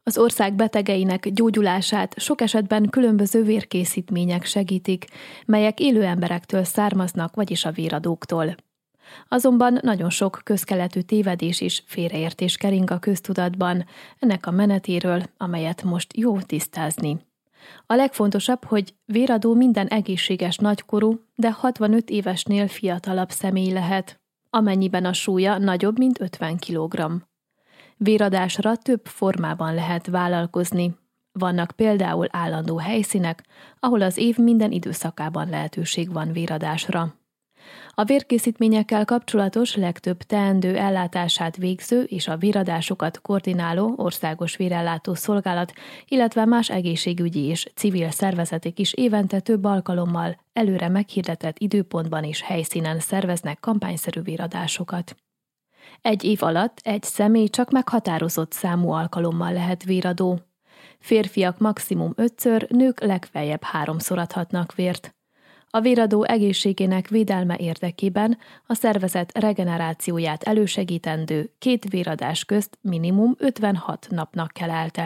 Az ország betegeinek gyógyulását sok esetben különböző vérkészítmények segítik, melyek élő emberektől származnak, vagyis a véradóktól. Azonban nagyon sok közkeletű tévedés és félreértés kering a köztudatban, ennek a menetéről, amelyet most jó tisztázni. A legfontosabb, hogy véradó minden egészséges nagykorú, de 65 évesnél fiatalabb személy lehet, amennyiben a súlya nagyobb, mint 50 kg. Véradásra több formában lehet vállalkozni. Vannak például állandó helyszínek, ahol az év minden időszakában lehetőség van véradásra. A vérkészítményekkel kapcsolatos legtöbb teendő ellátását végző és a véradásokat koordináló Országos Vérellátó Szolgálat, illetve más egészségügyi és civil szervezetek is évente több alkalommal előre meghirdetett időpontban és helyszínen szerveznek kampányszerű véradásokat. Egy év alatt egy személy csak meghatározott számú alkalommal lehet véradó. Férfiak maximum 5-ször, nők legfeljebb 3-szor adhatnak vért. A véradó egészségének védelme érdekében a szervezet regenerációját elősegítendő 2 véradás közt minimum 56 napnak kell eltelnie.